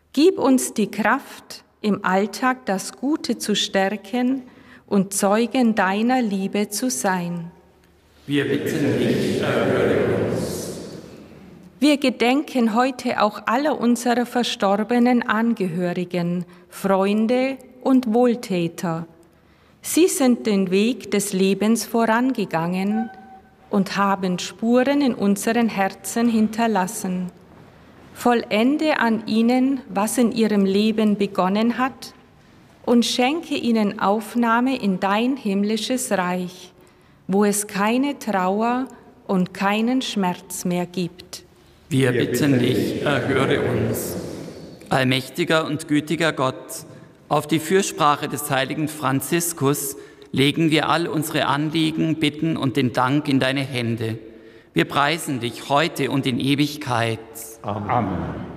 Gib uns die Kraft, im Alltag das Gute zu stärken und Zeugen deiner Liebe zu sein. Wir bitten dich, erhöre uns. Wir gedenken heute auch aller unserer verstorbenen Angehörigen, Freunde und Wohltäter. Sie sind den Weg des Lebens vorangegangen und haben Spuren in unseren Herzen hinterlassen. Vollende an ihnen, was in ihrem Leben begonnen hat, und schenke ihnen Aufnahme in dein himmlisches Reich, wo es keine Trauer und keinen Schmerz mehr gibt. Wir bitten dich, erhöre uns. Allmächtiger und gütiger Gott, auf die Fürsprache des heiligen Franziskus legen wir all unsere Anliegen, Bitten und den Dank in deine Hände. Wir preisen dich heute und in Ewigkeit. Amen.